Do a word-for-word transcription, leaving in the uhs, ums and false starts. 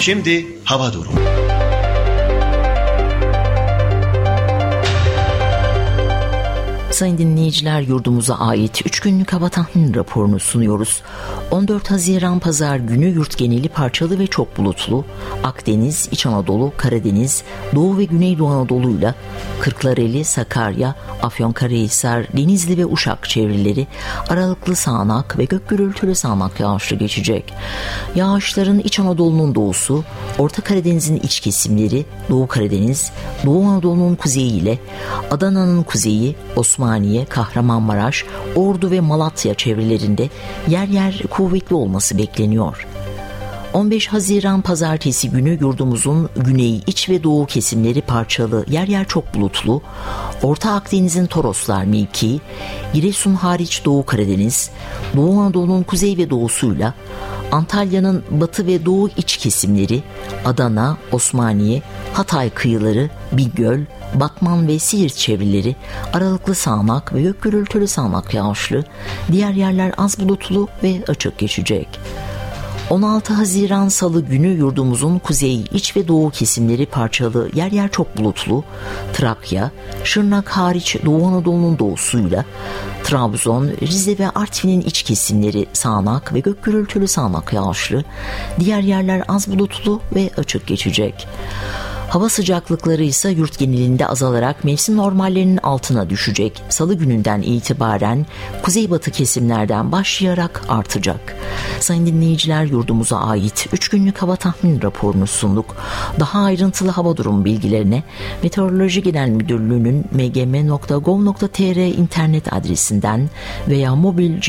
Şimdi hava durumu. Sayın dinleyiciler, yurdumuza ait üç günlük hava tahmin raporunu sunuyoruz. on dört Haziran Pazar günü yurt geneli parçalı ve çok bulutlu. Akdeniz, İç Anadolu, Karadeniz, Doğu ve Güneydoğu Anadolu'yla Kırklareli, Sakarya, Afyonkarahisar, Denizli ve Uşak çevreleri aralıklı sağanak ve gök gürültülü sağanak yağışlı geçecek. Yağışların İç Anadolu'nun doğusu, Orta Karadeniz'in iç kesimleri, Doğu Karadeniz, Doğu Anadolu'nun kuzeyi ile Adana'nın kuzeyi, Osmaniye, Kahramanmaraş, Ordu ve Malatya çevrelerinde yer yer kuvvetli olması bekleniyor. on beş Haziran Pazartesi günü yurdumuzun güney, iç ve doğu kesimleri parçalı, yer yer çok bulutlu. Orta Akdeniz'in Toroslar mevkii, Giresun hariç Doğu Karadeniz, Doğu Anadolu'nun kuzey ve doğusuyla Antalya'nın batı ve doğu iç kesimleri, Adana, Osmaniye, Hatay kıyıları, Bingöl, Batman ve Siirt çevreleri aralıklı sağanak ve gök gürültülü sağanak yağışlı, diğer yerler az bulutlu ve açık geçecek. on altı Haziran Salı günü yurdumuzun kuzey, iç ve doğu kesimleri parçalı, yer yer çok bulutlu. Trakya, Şırnak hariç Doğu Anadolu'nun doğusuyla Trabzon, Rize ve Artvin'in iç kesimleri sağanak ve gök gürültülü sağanak yağışlı, diğer yerler az bulutlu ve açık geçecek. Hava sıcaklıkları ise yurt genelinde azalarak mevsim normallerinin altına düşecek. Salı gününden itibaren kuzeybatı kesimlerden başlayarak artacak. Sayın dinleyiciler, yurdumuza ait üç günlük hava tahmin raporunu sunduk. Daha ayrıntılı hava durumu bilgilerine Meteoroloji Genel Müdürlüğü'nün m g m nokta gov nokta t r internet adresinden veya mobil